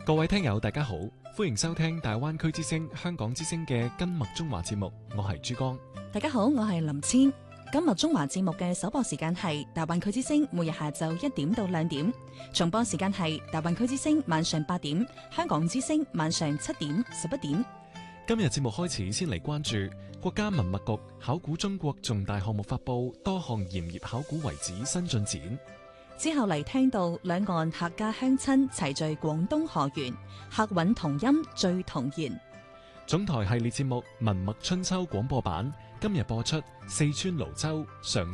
各位聽友大家好，歡迎收聽大灣區之聲香港之聲嘅今麥中華節目，我係珠江。 大家好，我係林千。今麥中華節目嘅首播時間係大灣區之聲每日下晝1點到2點，重播時間係大灣區之聲晚上8點，香港之聲晚上7點、11點。 今日節目開始，先嚟關注國家文物局考古中國重大項目發佈多項鹽業考古遺址新進展。 之後嚟聽到兩岸客家鄉親齊聚廣東河源，客韻同音最同言。 總台系列節目《文物春秋》廣播版今日播出四川瀘州上